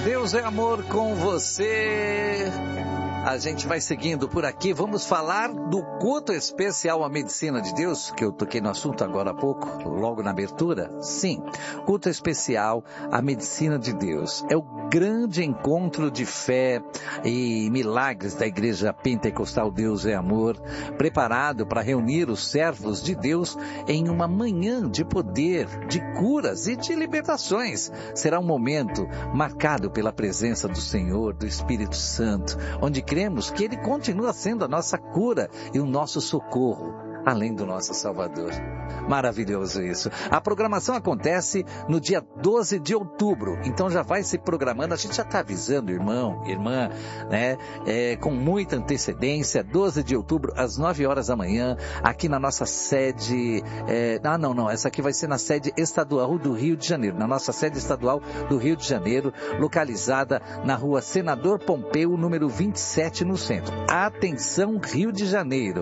Deus é amor com você. A gente vai seguindo por aqui, vamos falar do culto especial à medicina de Deus, que eu toquei no assunto agora há pouco, logo na abertura. Sim, culto especial à medicina de Deus. É o grande encontro de fé e milagres da Igreja Pentecostal Deus é Amor, preparado para reunir os servos de Deus em uma manhã de poder, de curas e de libertações. Será um momento marcado pela presença do Senhor, do Espírito Santo, onde cremos que Ele continua sendo a nossa cura e o nosso socorro, além do nosso Salvador. Maravilhoso isso. A programação acontece no dia 12 de outubro, então já vai se programando, a gente já está avisando, irmão, irmã, né, com muita antecedência, 12 de outubro, às 9 horas da manhã, aqui na nossa sede, essa aqui vai ser na sede estadual do Rio de Janeiro, na nossa sede estadual do Rio de Janeiro, localizada na rua Senador Pompeu, número 27, no centro. Atenção, Rio de Janeiro,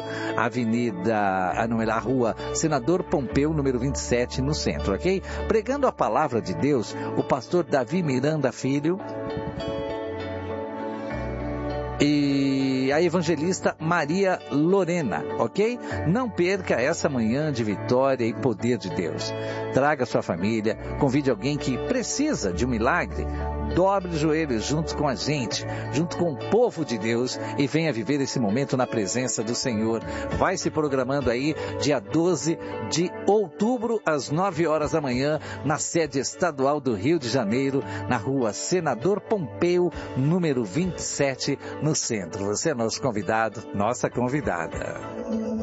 a rua Senador Pompeu, número 27, no centro, ok? Pregando a palavra de Deus, o pastor Davi Miranda Filho e a evangelista Maria Lorena, ok? Não perca essa manhã de vitória e poder de Deus. Traga sua família, convide alguém que precisa de um milagre. Dobre os joelhos junto com a gente, junto com o povo de Deus e venha viver esse momento na presença do Senhor. Vai se programando aí, dia 12 de outubro, às 9 horas da manhã, na sede estadual do Rio de Janeiro, na rua Senador Pompeu, número 27, no centro. Você é nosso convidado, nossa convidada.